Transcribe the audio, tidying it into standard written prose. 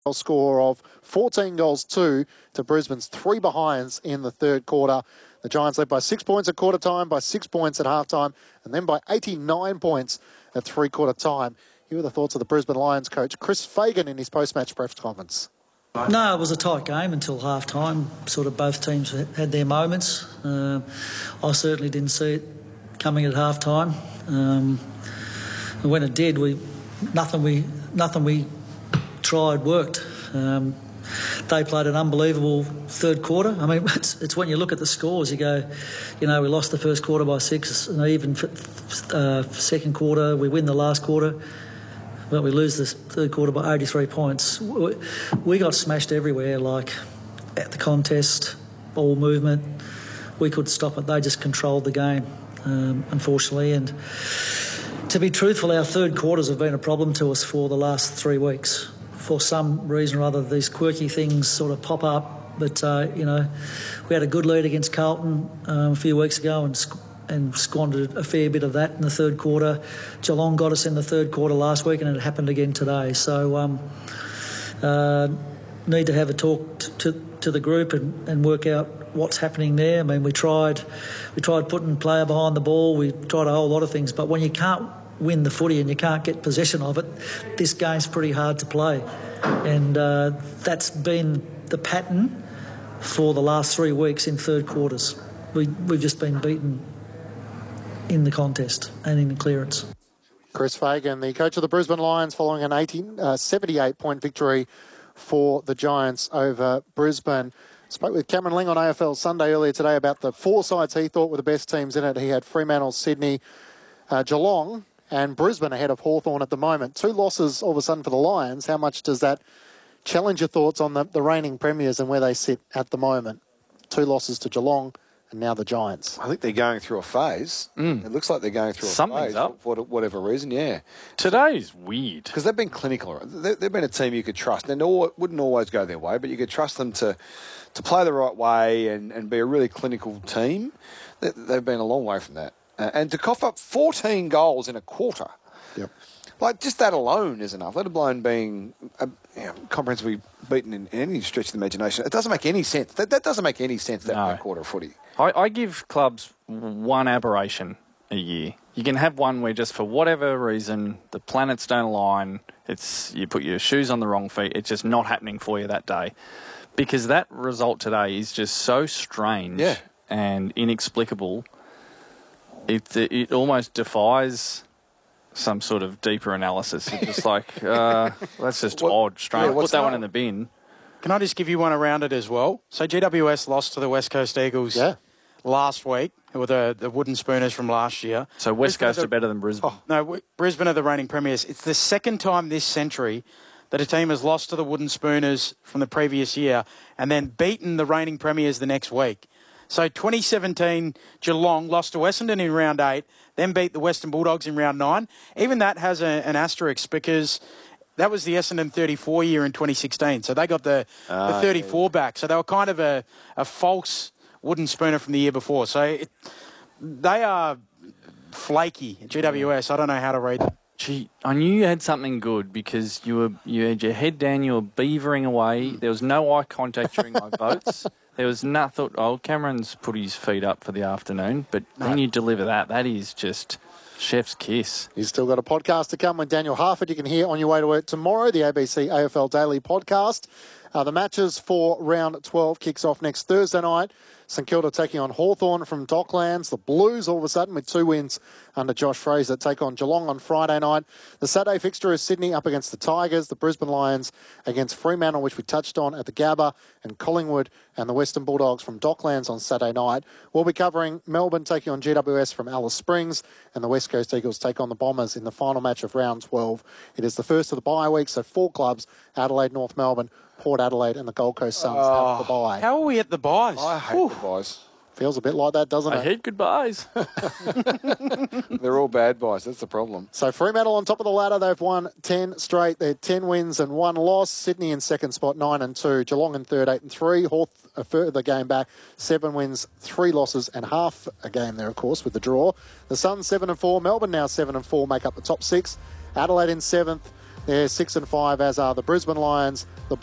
score of 14-2 to Brisbane's 3 behinds in the third quarter. The Giants led by 6 points at quarter time, by 6 points at half time, and then by 89 points at three-quarter time. Here are the thoughts of the Brisbane Lions coach, Chris Fagan, in his post-match press conference. No, it was a tight game until half-time. Sort of both teams had their moments. I certainly didn't see it coming at half-time. And when it did, nothing we tried worked. They played an unbelievable third quarter. I mean, it's when you look at the scores, you go, we lost the first quarter by 6, and even second quarter, we win the last quarter, but we lose the third quarter by 83 points. We got smashed everywhere, like at the contest, ball movement. We couldn't stop it. They just controlled the game, unfortunately. And to be truthful, our third quarters have been a problem to us for the last 3 weeks. For some reason or other, these quirky things sort of pop up. But, we had a good lead against Carlton a few weeks ago and squandered a fair bit of that in the third quarter. Geelong got us in the third quarter last week, and it happened again today. So need to have a talk to the group and work out what's happening there. I mean, we tried putting player behind the ball. We tried a whole lot of things. But when you can't win the footy and you can't get possession of it, this game's pretty hard to play. And that's been the pattern for the last 3 weeks in third quarters. We've just been beaten in the contest and in the clearance. Chris Fagan, the coach of the Brisbane Lions, following an 78-point victory for the Giants over Brisbane. Spoke with Cameron Ling on AFL Sunday earlier today about the 4 sides he thought were the best teams in it. He had Fremantle, Sydney, Geelong and Brisbane ahead of Hawthorn at the moment. 2 losses all of a sudden for the Lions. How much does that challenge your thoughts on the reigning premiers and where they sit at the moment? 2 losses to Geelong and now the Giants. I think they're going through a phase. It looks like they're going through Something's a phase up. for whatever reason, yeah. Today's weird. Because they've been clinical. They've been a team you could trust. And it wouldn't always go their way, but you could trust them to play the right way and be a really clinical team. They've been a long way from that. And to cough up 14 goals in a quarter, like just that alone is enough, let alone being comprehensively beaten in any stretch of the imagination. It doesn't make any sense. That doesn't make any sense, that quarter of footy. I give clubs one aberration a year. You can have one where just for whatever reason the planets don't align, you put your shoes on the wrong feet, it's just not happening for you that day. Because that result today is just so strange and inexplicable. It almost defies some sort of deeper analysis. It's just like, that's just odd, strange. Put that one in the bin. Can I just give you one around it as well? So GWS lost to the West Coast Eagles last week, with the Wooden Spooners from last year. So West Coast are better than Brisbane? Brisbane are the reigning premiers. It's the second time this century that a team has lost to the Wooden Spooners from the previous year and then beaten the reigning premiers the next week. So 2017, Geelong lost to Essendon in round 8, then beat the Western Bulldogs in round 9. Even that has an asterisk because that was the Essendon 34 year in 2016. So they got the 34 back. So they were kind of a false Wooden Spooner from the year before. So they are flaky, GWS. I don't know how to read them. Gee, I knew you had something good because you had your head down, you were beavering away. There was no eye contact during my votes. There was nothing. Cameron's put his feet up for the afternoon, but when you deliver that is just chef's kiss. He's still got a podcast to come with Daniel Harford. You can hear on your way to work tomorrow, the ABC AFL Daily podcast. The matches for round 12 kicks off next Thursday night. St Kilda taking on Hawthorn from Docklands. The Blues all of a sudden with 2 wins under Josh Fraser take on Geelong on Friday night. The Saturday fixture is Sydney up against the Tigers, the Brisbane Lions against Fremantle, which we touched on at the Gabba, and Collingwood and the Western Bulldogs from Docklands on Saturday night. We'll be covering Melbourne taking on GWS from Alice Springs, and the West Coast Eagles take on the Bombers in the final match of round 12. It is the first of the bye week, so 4 clubs, Adelaide, North Melbourne, Port Adelaide and the Gold Coast Suns have the bye. How are we at the byes? I hate the byes. Feels a bit like that, doesn't it? I hate goodbyes. They're all bad byes. That's the problem. So Fremantle on top of the ladder. They've won 10 straight. They're 10 wins and 1 loss. Sydney in second spot, 9-2. Geelong in third, 8-3. Hawth a further game back, 7 wins, 3 losses and half a game there, of course, with the draw. The Suns 7-4. Melbourne now 7-4 make up the top 6. Adelaide in 7th. They're 6 and 5, as are the Brisbane Lions. The